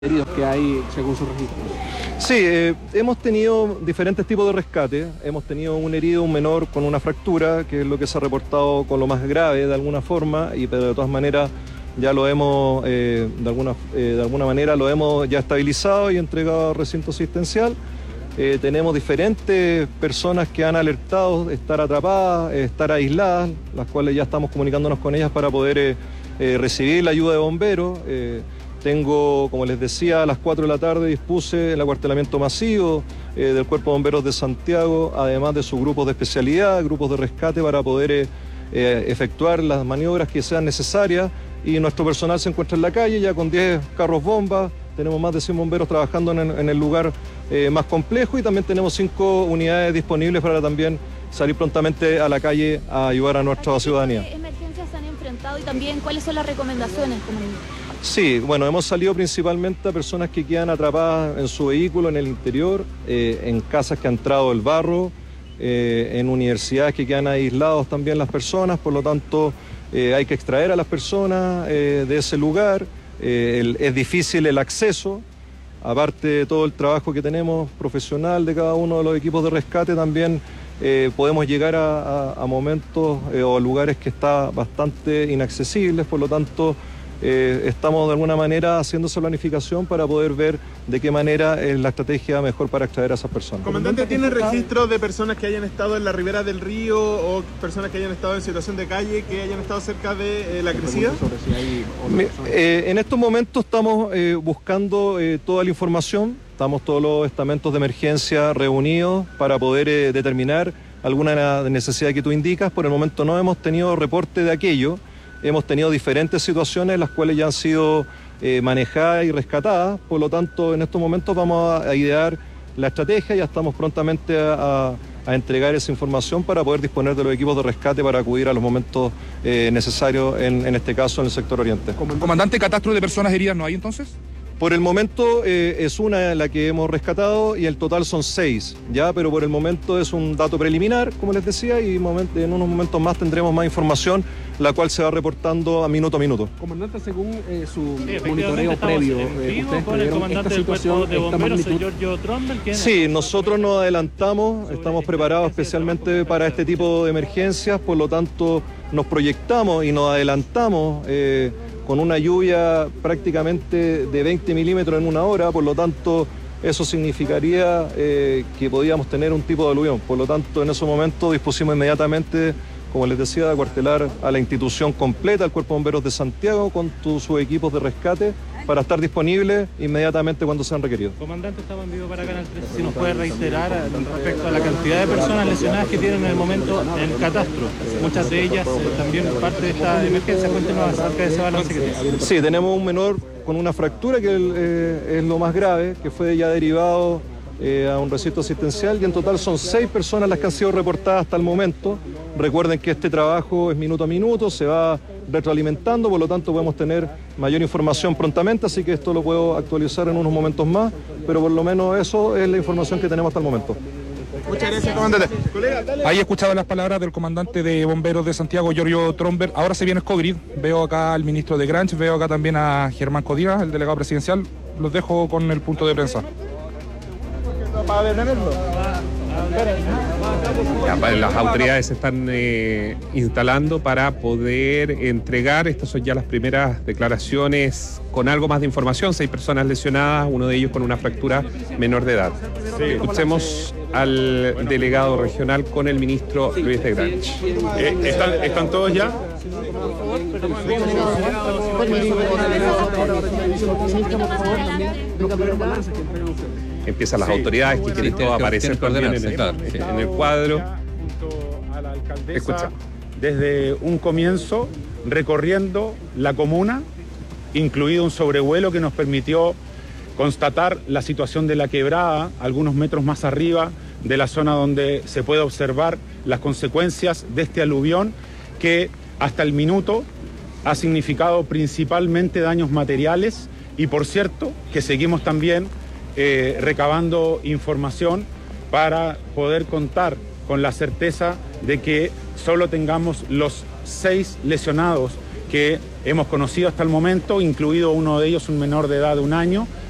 heridos que hay según su registro. Sí, hemos tenido diferentes tipos de rescate. Hemos tenido un herido, un menor con una fractura, que es lo que se ha reportado con lo más grave de alguna forma, pero de todas maneras ya lo hemos, de alguna manera lo hemos ya estabilizado y entregado al recinto asistencial. Tenemos diferentes personas que han alertado estar atrapadas, estar aisladas, las cuales ya estamos comunicándonos con ellas para poder recibir la ayuda de bomberos. Tengo, como les decía, a las 4 de la tarde dispuse el acuartelamiento masivo del Cuerpo de Bomberos de Santiago, además de sus grupos de especialidad, grupos de rescate para poder efectuar las maniobras que sean necesarias, y nuestro personal se encuentra en la calle ya con 10 carros bombas. Tenemos más de 100 bomberos trabajando en el lugar más complejo, y también tenemos 5 unidades disponibles para también salir prontamente a la calle a ayudar a nuestra ciudadanía. ¿Qué emergencias se han enfrentado y también cuáles son las recomendaciones? Sí, bueno, hemos salido principalmente a personas que quedan atrapadas en su vehículo en el interior, en casas que ha entrado el barro, en universidades que quedan aislados también las personas. Por lo tanto, hay que extraer a las personas de ese lugar. Es difícil el acceso, aparte de todo el trabajo que tenemos profesional de cada uno de los equipos de rescate. También podemos llegar a momentos o lugares que están bastante inaccesibles. Por lo tanto, estamos de alguna manera haciendo esa planificación para poder ver de qué manera es la estrategia mejor para extraer a esas personas. Comandante, ¿tiene registro de personas que hayan estado en la ribera del río o personas que hayan estado en situación de calle, que hayan estado cerca de la crecida? En estos momentos estamos buscando toda la información, estamos todos los estamentos de emergencia reunidos para poder determinar alguna necesidad que tú indicas. Por el momento no hemos tenido reporte de aquello. Hemos tenido diferentes situaciones, las cuales ya han sido manejadas y rescatadas. Por lo tanto, en estos momentos vamos a idear la estrategia. Ya estamos prontamente a entregar esa información para poder disponer de los equipos de rescate para acudir a los momentos necesarios, en este caso en el sector oriente. Comandante, ¿catastro de personas heridas no hay entonces? Por el momento es una la que hemos rescatado y el total son 6, ¿ya? Pero por el momento es un dato preliminar, como les decía, y en unos momentos más tendremos más información, la cual se va reportando a minuto. Comandante, según su monitoreo previo, ¿ustedes con el comandante esta del Cuerpo situación, de esta Bomberos, magnitud? Giorgio Tromber? Sí, nosotros nos adelantamos, estamos preparados especialmente para este tipo de emergencias. Por lo tanto, nos proyectamos y nos adelantamos con una lluvia prácticamente de 20 milímetros en una hora. Por lo tanto, eso significaría que podíamos tener un tipo de aluvión. Por lo tanto, en esos momentos dispusimos inmediatamente, como les decía, de acuartelar a la institución completa, al Cuerpo de Bomberos de Santiago, con sus equipos de rescate, para estar disponibles inmediatamente cuando sean requeridos. Comandante, estaba en vivo para Canal 13. Si nos puede reiterar respecto a la cantidad de personas lesionadas que tienen en el momento el catastro. Muchas de ellas también parte de esta emergencia. Cuéntenos acerca de ese balance que tiene. Sí, tenemos un menor con una fractura que es lo más grave, que fue ya derivado a un recinto asistencial, y en total son 6 personas las que han sido reportadas hasta el momento. Recuerden que este trabajo es minuto a minuto, se va retroalimentando, por lo tanto podemos tener mayor información prontamente, así que esto lo puedo actualizar en unos momentos más, pero por lo menos eso es la información que tenemos hasta el momento. Muchas gracias, comandante. Ahí he escuchado las palabras del comandante de Bomberos de Santiago, Giorgio Tromber. Ahora se viene Scogrid. Veo acá al ministro de Granch, veo acá también a Germán Codina, el delegado presidencial. Los dejo con el punto de prensa. Para detenerlo. Las autoridades se están instalando para poder entregar. Estas son ya las primeras declaraciones con algo más de información. 6 personas lesionadas, uno de ellos con una fractura menor de edad. Sí. Escuchemos al delegado regional con el ministro Luis de Granch. ¿Están todos ya? Empiezan las autoridades que quieren todo aparecer también en el cuadro. Junto a la alcaldesa, Escucha. desde un comienzo recorriendo la comuna, incluido un sobrevuelo que nos permitió constatar la situación de la quebrada, algunos metros más arriba de la zona donde se puede observar las consecuencias de este aluvión, que hasta el minuto ha significado principalmente daños materiales, y por cierto que seguimos también recabando información para poder contar con la certeza de que solo tengamos los 6 lesionados que hemos conocido hasta el momento, incluido uno de ellos, un menor de edad de 1 año,